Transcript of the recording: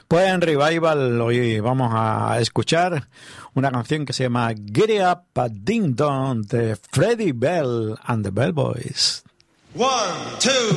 Pues en Revival hoy vamos a escuchar una canción que se llama Get It Up a Ding Dong de Freddie Bell and the Bell Boys. 1, 2